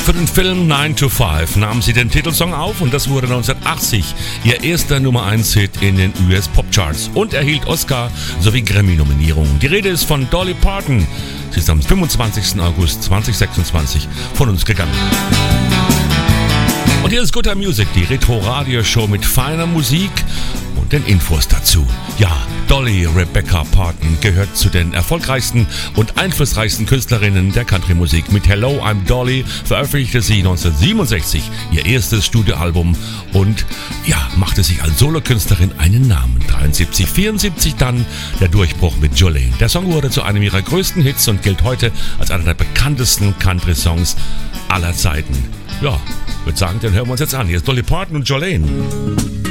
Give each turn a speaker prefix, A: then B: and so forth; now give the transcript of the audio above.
A: Für den Film 9 to 5 nahmen sie den Titelsong auf und das wurde 1980 ihr erster Nummer 1 Hit in den US Popcharts und erhielt Oscar- sowie Grammy-Nominierungen. Die Rede ist von Dolly Parton. Sie ist am 25. August 2026 von uns gegangen. Und hier ist Good Time Music, die Retro-Radio-Show mit feiner Musik und den Infos dazu. Ja, Dolly Rebecca Parton gehört zu den erfolgreichsten und einflussreichsten Künstlerinnen der Country-Musik. Mit Hello, I'm Dolly veröffentlichte sie 1967 ihr erstes Studioalbum und ja, machte sich als Solokünstlerin einen Namen. 74 dann der Durchbruch mit Jolene. Der Song wurde zu einem ihrer größten Hits und gilt heute als einer der bekanntesten Country-Songs aller Zeiten. Ja, ich würde sagen, den hören wir uns jetzt an. Hier ist Dolly Parton und Jolene.